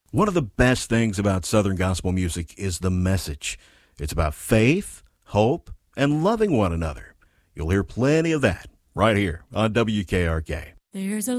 One of the best things about Southern gospel music is the message. It's about faith, hope, and loving one another. You'll hear plenty of that right here on WKRK. There's a